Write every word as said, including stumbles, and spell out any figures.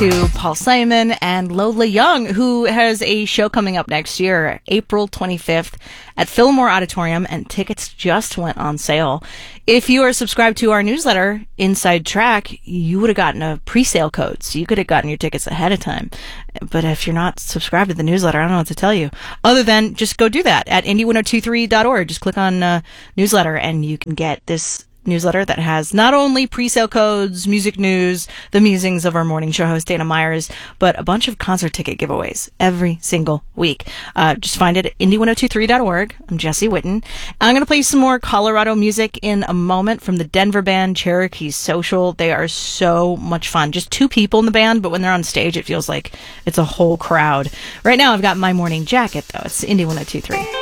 to Paul Simon and Lola Young, who has a show coming up next year, April twenty-fifth at Fillmore Auditorium, and tickets just went on sale. If you are subscribed to our newsletter, Inside Track, you would have gotten a pre-sale code, so you could have gotten your tickets ahead of time. But if you're not subscribed to the newsletter, I don't know what to tell you, other than just go do that at indie ten twenty-three dot org. Just click on uh, newsletter, and you can get this newsletter that has not only pre-sale codes, music news, the musings of our morning show host Dana Myers, but a bunch of concert ticket giveaways every single week. Uh, just find it at indie ten twenty-three dot org. I'm Jesse Witten. I'm going to play some more Colorado music in a moment from the Denver band Cherokee Social. They are so much fun. Just two people in the band, but when they're on stage, it feels like it's a whole crowd. Right now, I've got My Morning Jacket, though. It's indie ten twenty-three.